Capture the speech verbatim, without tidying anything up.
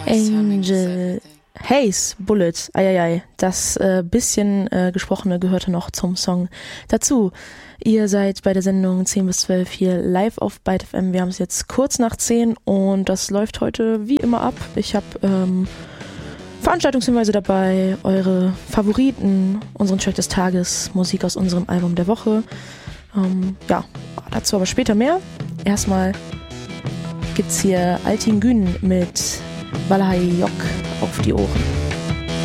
Angel Haze, Bullet, eieiei, das äh, bisschen äh, Gesprochene gehörte noch zum Song dazu. Ihr seid bei der Sendung zehn bis zwölf hier live auf Byte F M. Wir haben es jetzt kurz nach zehn und das läuft heute wie immer ab. Ich habe ähm, Veranstaltungshinweise dabei, eure Favoriten, unseren Track des Tages, Musik aus unserem Album der Woche. Ähm, ja, dazu aber später mehr. Erstmal gibt's hier Altin Gün mit Valahai Yok auf die Ohren.